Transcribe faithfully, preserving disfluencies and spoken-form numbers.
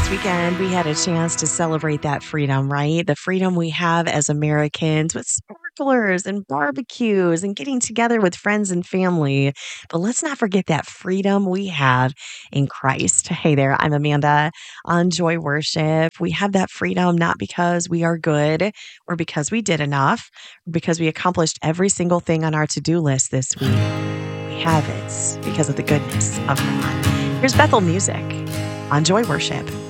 past weekend, we had a chance to celebrate that freedom, right? The freedom we have as Americans with sparklers and barbecues and getting together with friends and family. But let's not forget that freedom we have in Christ. Hey there, I'm Amanda on Joy Worship. We have that freedom not because we are good or because we did enough, or because we accomplished every single thing on our to do list this week. We have it because of the goodness of God. Here's Bethel Music on Joy Worship.